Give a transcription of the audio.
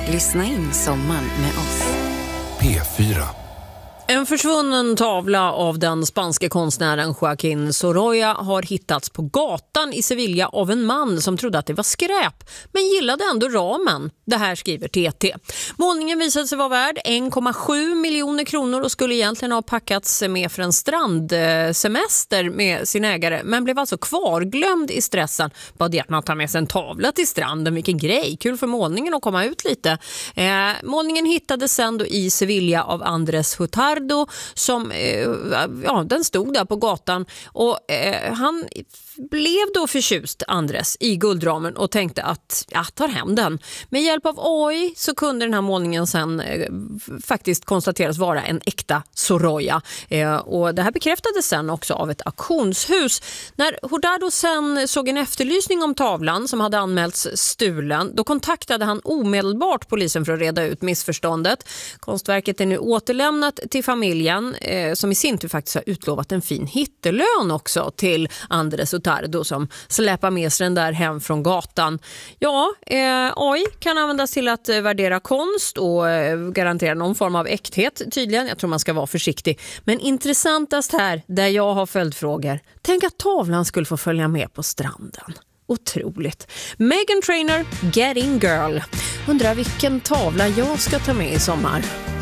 Lyssna in sommaren med oss. P4. En försvunnen tavla av den spanske konstnären Joaquín Sorolla har hittats på gatan i Sevilla av en man som trodde att det var skräp, men gillade ändå ramen. Det här skriver TT. Målningen visade sig vara värd 1,7 miljoner kronor och skulle egentligen ha packats med för en strandsemester med sin ägare, men blev alltså kvarglömd i stressen. Bara det att man tar med sig en tavla till stranden, vilken grej. Kul för målningen att komma ut lite. Målningen hittades sen då i Sevilla av Andrés Hutardo som, den stod där på gatan och han blev då förtjust, Andres, i guldramen och tänkte att jag tar hem den. Med hjälp av AI så kunde den här målningen sen faktiskt konstateras vara en äkta Sorolla. Och det här bekräftades sen också av ett auktionshus. När Hutardo sen såg en efterlysning om tavlan som hade anmälts stulen, då kontaktade han omedelbart polisen för att reda ut missförståndet. Konstverket är nu återlämnat till familjen som i sin tur faktiskt har utlovat en fin hittelön också till Andres Hutardo som släpar med sig den där hem från gatan. Ja, AI kan användas till att värdera konst och garantera någon form av äkthet tydligen. Jag tror man ska vara försiktig. Men intressantast här, där jag har följdfrågor. Tänk att tavlan skulle få följa med på stranden. Otroligt. Meghan Trainor, Getting Girl. Undrar vilken tavla jag ska ta med i sommar.